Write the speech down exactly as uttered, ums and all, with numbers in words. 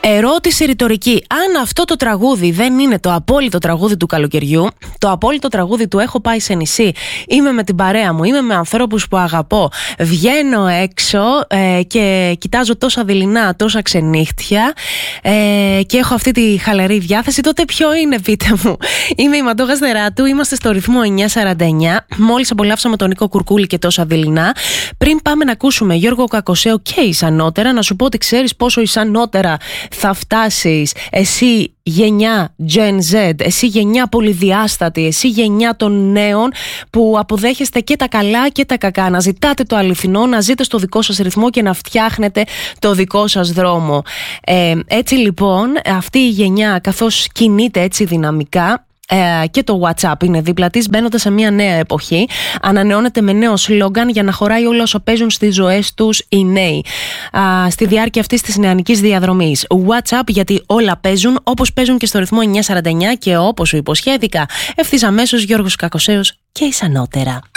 Ερώτηση ρητορική. Αν αυτό το τραγούδι δεν είναι το απόλυτο τραγούδι του καλοκαιριού, το απόλυτο τραγούδι του έχω πάει σε νησί, είμαι με την παρέα μου, είμαι με ανθρώπους που αγαπώ, βγαίνω έξω ε, και κοιτάζω τόσα δειλινά, τόσα ξενύχτια ε, και έχω αυτή τη χαλαρή διάθεση, τότε ποιο είναι, πείτε μου? Είμαι η Μαντώ Γαστεράτου, είμαστε στο ρυθμό εννιά σαράντα εννιά. Μόλις απολαύσαμε τον Νίκο Κουρκούλη και τόσα δειλινά. Πριν πάμε να ακούσουμε Γιώργο Κακοσέο και Ισανότερα, να σου πω ότι ξέρεις πόσο ισανότερα θα φτάσεις εσύ, γενιά Gen Z, εσύ γενιά πολυδιάστατη, εσύ γενιά των νέων που αποδέχεστε και τα καλά και τα κακά, να ζητάτε το αληθινό, να ζείτε στο δικό σας ρυθμό και να φτιάχνετε το δικό σας δρόμο. Ε, έτσι λοιπόν αυτή η γενιά, καθώς κινείται έτσι δυναμικά, Ε, και το WhatsApp είναι δίπλα της, μπαίνοντας σε μια νέα εποχή, ανανεώνεται με νέο σλόγγαν για να χωράει όλα όσα παίζουν στις ζωές τους οι νέοι Α, στη διάρκεια αυτής της νεανικής διαδρομής. WhatsApp, γιατί όλα παίζουν όπως παίζουν και στο ρυθμό εννιά σαράντα εννιά, και όπως σου υποσχέθηκα, ευθύς αμέσως Γιώργος Κακοσέος και Ισανότερα.